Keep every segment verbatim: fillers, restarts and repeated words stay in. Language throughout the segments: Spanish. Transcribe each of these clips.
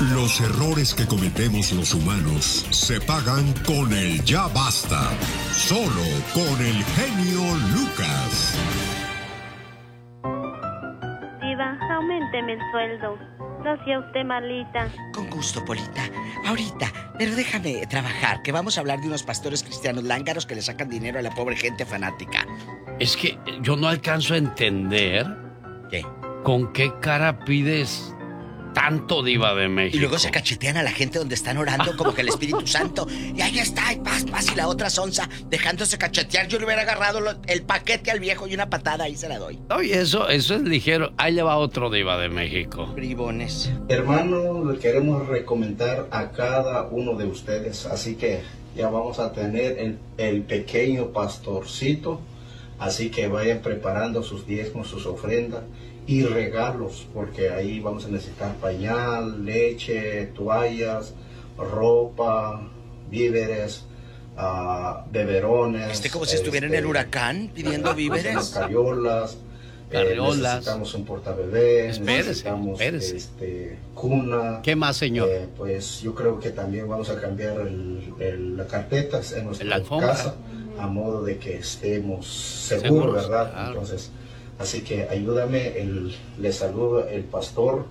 Los errores que cometemos los humanos se pagan con el ya basta. Solo con el genio Lucas. Diva, auménteme el sueldo. No sea usted malita. Con gusto, Polita. Ahorita, pero déjame trabajar, que vamos a hablar de unos pastores cristianos lángaros que le sacan dinero a la pobre gente fanática. Es que yo no alcanzo a entender... ¿Qué? ¿Con qué cara pides tanto, Diva de México? Y luego se cachetean a la gente donde están orando como que el Espíritu Santo. Y ahí está, y paz, paz, y la otra sonza dejándose cachetear. Yo le hubiera agarrado lo, el paquete al viejo y una patada, ahí se la doy. Oye, eso, eso es ligero. Ahí le va otro, Diva de México. Bribones. Hermano, le queremos recomendar a cada uno de ustedes. Así que ya vamos a tener el, el pequeño pastorcito. Así que vayan preparando sus diezmos, sus ofrendas y regalos, porque ahí vamos a necesitar pañal, leche, toallas, ropa, víveres, uh, beberones. Este como si estuviera este, en el huracán pidiendo víveres. Carriolas. Carriolas. Eh, necesitamos un portabebé. Espérese, necesitamos espérese. Este, cuna. ¿Qué más, señor? Eh, pues yo creo que también vamos a cambiar el, el, la carpeta en nuestra alfombra. casa, a modo de que estemos seguros, Seguros, ¿verdad? claro. Entonces, así que ayúdame, el, le saludo el pastor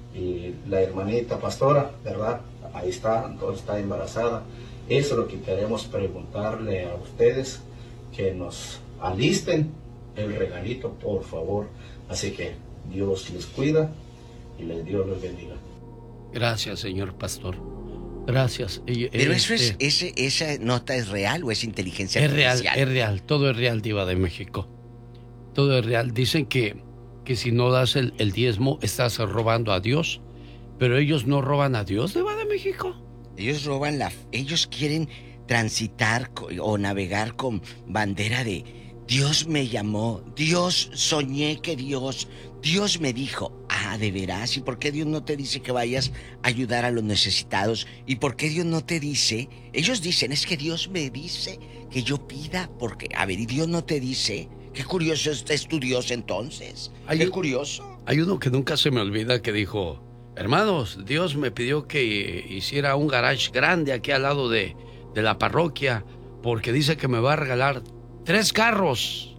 y la hermanita pastora, ¿verdad? Ahí está, entonces está embarazada. Eso es lo que queremos preguntarle a ustedes, que nos alisten el regalito, por favor. Así que Dios les cuida y les, Dios los bendiga. Gracias, señor pastor. Gracias. Pero eso es, Este, ese, ¿esa nota es real o es inteligencia Es real, artificial? es real. Todo es real, Diva de México. Todo es real. Dicen que, que si no das el, el diezmo, estás robando a Dios. Pero ellos no roban a Dios, Diva de México. Ellos roban la... Ellos quieren transitar co- o navegar con bandera de Dios me llamó, Dios soñé que Dios, Dios me dijo. Ah, ¿de veras? ¿Y por qué Dios no te dice que vayas a ayudar a los necesitados? ¿Y por qué Dios no te dice? Ellos dicen, es que Dios me dice que yo pida porque... A ver, ¿y Dios no te dice? Qué curioso es, es tu Dios entonces. Hay Qué un- curioso. Hay uno que nunca se me olvida que dijo: hermanos, Dios me pidió que hiciera un garage grande aquí al lado de, de la parroquia, porque dice que me va a regalar tres carros,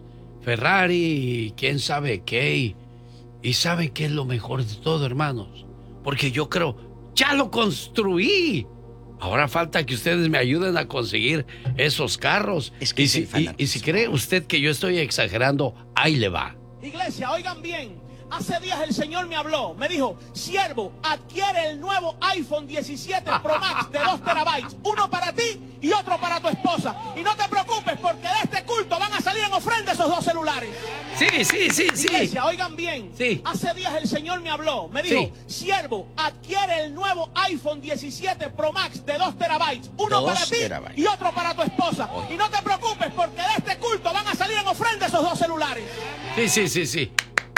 Ferrari y quién sabe qué. Y, y ¿saben qué es lo mejor de todo, hermanos? Porque yo creo, ya lo construí. Ahora falta que ustedes me ayuden a conseguir esos carros. Es que y, es si, el y- y fanatismo. si cree usted que yo estoy exagerando, ahí le va. Iglesia, oigan bien. Hace días el Señor me habló, me dijo: siervo, adquiere el nuevo iPhone diecisiete Pro Max de dos terabytes, uno para ti y otro para tu esposa. Y no te preocupes, porque de este culto van a salir en ofrenda esos dos celulares. Sí, sí, sí, sí. Iglesia, oigan bien. Sí. Hace días el Señor me habló, me dijo: Sí. siervo, adquiere el nuevo iPhone diecisiete Pro Max de dos terabytes, uno Dos para ti terabytes. y otro para tu esposa. Y no te preocupes, porque de este culto van a salir en ofrenda esos dos celulares. Sí, sí, sí, sí.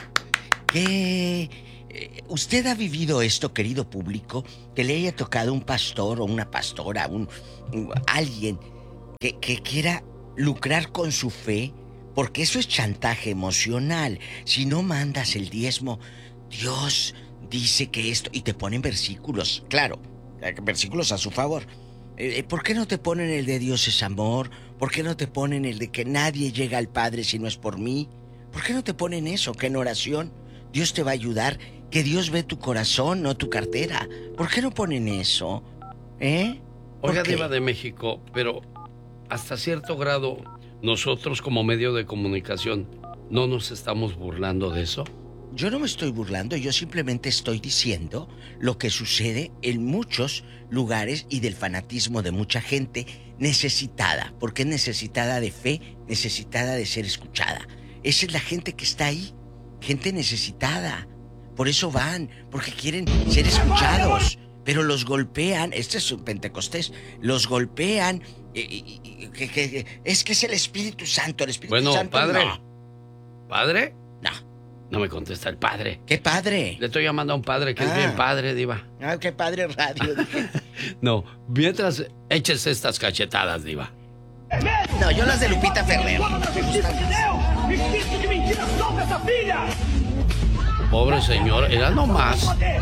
¿Qué? Eh, ¿Usted ha vivido esto, querido público? Que le haya tocado un pastor o una pastora, un, un- alguien que, que quiera lucrar con su fe, porque eso es chantaje emocional. Si no mandas el diezmo, Dios dice que esto, y te ponen versículos, claro, eh, versículos a su favor. Eh, ¿Por qué no te ponen el de Dios es amor? ¿Por qué no te ponen el de que nadie llega al Padre si no es por mí? ¿Por qué no te ponen eso? Que en oración Dios te va a ayudar, que Dios ve tu corazón, no tu cartera. ¿Por qué no ponen eso? ¿Eh? ¿Por Oiga, qué? Diva de México, pero hasta cierto grado, nosotros como medio de comunicación, ¿no nos estamos burlando de eso? Yo no me estoy burlando, yo simplemente estoy diciendo lo que sucede en muchos lugares y del fanatismo de mucha gente necesitada, porque es necesitada de fe, necesitada de ser escuchada. Esa es la gente que está ahí, gente necesitada. Por eso van, porque quieren ser escuchados. Pero los golpean, este es un Pentecostés, los golpean, y, y- y- que, que- es que es el Espíritu Santo, el Espíritu Bueno, Santo padre. no. ¿Padre? No. No me contesta el padre. ¿Qué padre? Le estoy llamando a un padre que Ah. es bien padre, Diva. Ah, qué padre radio, dije. No, mientras eches estas cachetadas, Diva. No, yo las de Lupita Ferrer. Me gustan. Pobre señor, era nomás.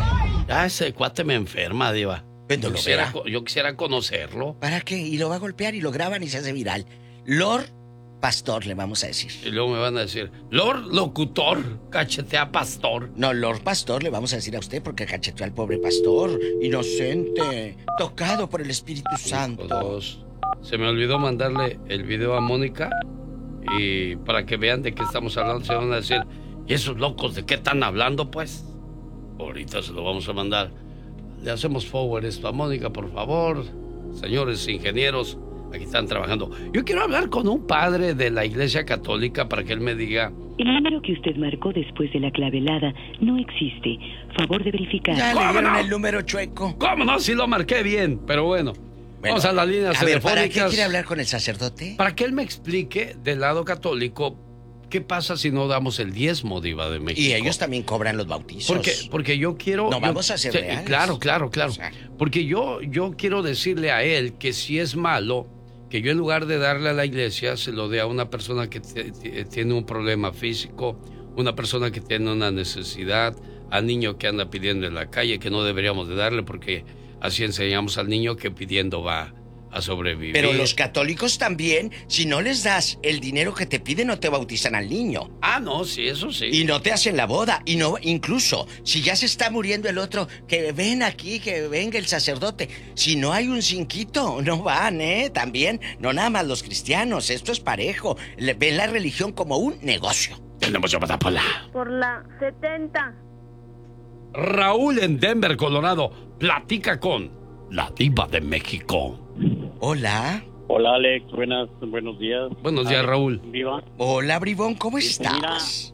Ya ese cuate me enferma, diva. Cuando Yo lo quisiera, vea. yo quisiera conocerlo. ¿Para qué? Y lo va a golpear y lo graban y se hace viral. Lord Pastor, le vamos a decir. Y luego me van a decir, Lord Locutor, cachetea pastor. No, Lord Pastor, le vamos a decir a usted porque cacheteó al pobre pastor. Inocente, tocado por el Espíritu Santo. Dos. Se me olvidó mandarle el video a Mónica. Y para que vean de qué estamos hablando, se van a decir, ¿y esos locos de qué están hablando, pues? Ahorita se lo vamos a mandar. Le hacemos forward esto a Mónica, por favor. Señores ingenieros, aquí están trabajando. Yo quiero hablar con un padre de la Iglesia Católica para que él me diga... El número que usted marcó después de la clavelada no existe. Favor de verificar. Ya le ¿Cómo dieron no? el número chueco. ¿Cómo no? Si lo marqué bien, pero bueno. Bueno, vamos a las líneas a ver, telefónicas. ¿para qué quiere hablar con el sacerdote? Para que él me explique del lado católico qué pasa si no damos el diezmo, diva de México. Y ellos también cobran los bautizos. Porque, porque yo quiero... No yo- vamos a ser sí, reales. Claro, claro, claro. O sea. Porque yo, yo quiero decirle a él que si es malo, que yo en lugar de darle a la iglesia, se lo dé a una persona que t- t- tiene un problema físico, una persona que tiene una necesidad, al niño que anda pidiendo en la calle, que no deberíamos de darle porque así enseñamos al niño que pidiendo va a sobrevivir. Pero los católicos también, si no les das el dinero que te piden, no te bautizan al niño. Ah, no, sí, eso sí. Y no te hacen la boda. Y no, incluso, si ya se está muriendo el otro, que ven aquí, que venga el sacerdote. Si no hay un cinquito, no van, ¿eh? También, no nada más los cristianos, esto es parejo. Le- ven la religión como un negocio. Tenemos llamada por la... Por la setenta. Raúl en Denver, Colorado, platica con la diva de México. Hola. Hola Alex, buenas, buenos días. Buenos días, Alex, Raúl. Viva. Hola, bribón, ¿cómo Sí, mira. estás?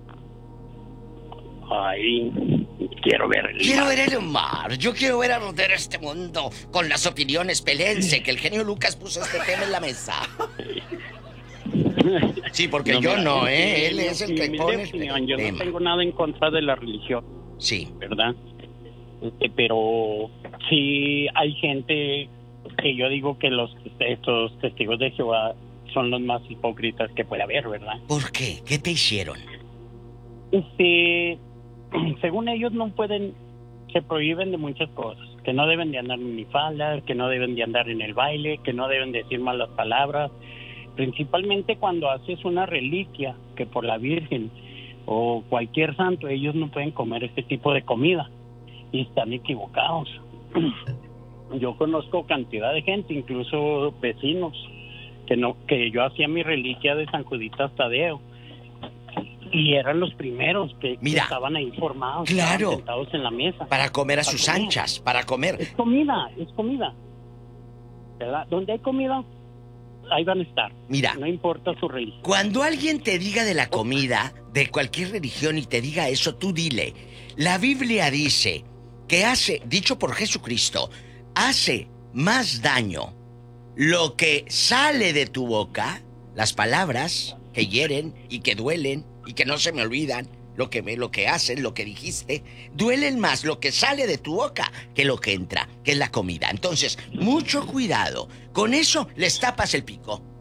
Ay, quiero ver el Quiero mar. ver el mar, yo quiero ver arder este mundo con las opiniones. Pelense, que el genio Lucas puso este tema en la mesa. Sí, porque No, yo mira, no, en ¿eh? mi- Él es el que en mi pone opinión, el yo tema. no tengo nada en contra de la religión, Sí. ¿verdad? Este, pero sí hay gente que yo digo que los estos testigos de Jehová son los más hipócritas que puede haber, ¿verdad? ¿Por qué? ¿Qué te hicieron? Este, según ellos no pueden, se prohíben de muchas cosas, que no deben de andar en minifaldas, que no deben de andar en el baile, que no deben decir malas palabras, principalmente cuando haces una reliquia, que por la Virgen o cualquier santo, ellos no pueden comer este tipo de comida y están equivocados. Yo conozco cantidad de gente, incluso vecinos, que no, que yo hacía mi reliquia de San Juditas Tadeo y eran los primeros que, que Mira, estaban ahí formados, claro. estaban sentados en la mesa. Para comer a Para sus comer. anchas, para comer. Es comida, es comida, ¿verdad? Donde hay comida, ahí van a estar. Mira. No importa su religión. Cuando alguien te diga de la comida, de cualquier religión, y te diga eso, tú dile. La Biblia dice que hace, dicho por Jesucristo, hace más daño lo que sale de tu boca, las palabras que hieren y que duelen y que no se me olvidan, lo que, lo que hacen, lo que dijiste, duelen más lo que sale de tu boca que lo que entra, que es la comida. Entonces, mucho cuidado. Con eso les tapas el pico.